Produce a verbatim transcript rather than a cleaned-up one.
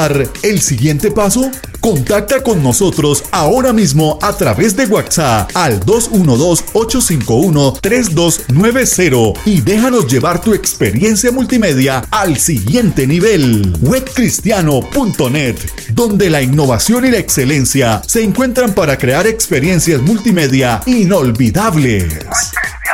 dar el siguiente paso? Contacta con nosotros ahora mismo a través de WhatsApp al dos uno dos, ocho cinco uno, tres dos nueve cero y déjanos llevar tu experiencia multimedia al siguiente nivel. web cristiano punto net, donde la innovación y la excelencia se encuentran para crear experiencias multimedia inolvidables.